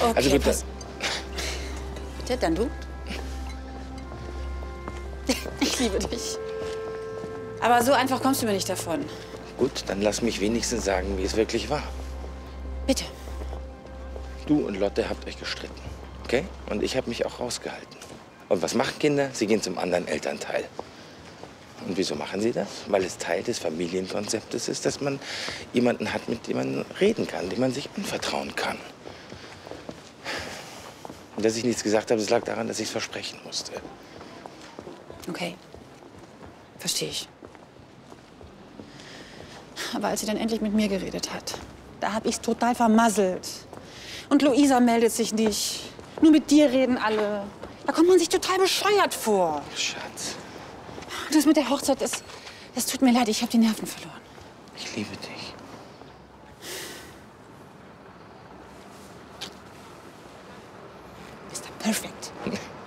Okay, Also bitte. Bitte, dann du? Ich liebe dich. Aber so einfach kommst du mir nicht davon. Gut, dann lass mich wenigstens sagen, wie es wirklich war. Bitte. Du und Lotte habt euch gestritten, okay? Und ich habe mich auch rausgehalten. Und was machen Kinder? Sie gehen zum anderen Elternteil. Und wieso machen sie das? Weil es Teil des Familienkonzeptes ist, dass man jemanden hat, mit dem man reden kann, dem man sich anvertrauen kann. Und dass ich nichts gesagt habe, das lag daran, dass ich es versprechen musste. Okay. Verstehe ich. Aber als sie dann endlich mit mir geredet hat, da habe ich es total vermasselt. Und Luisa meldet sich nicht. Nur mit dir reden alle. Da kommt man sich total bescheuert vor. Schatz. Das mit der Hochzeit, das tut mir leid, ich habe die Nerven verloren. Ich liebe dich. Mr. Perfect.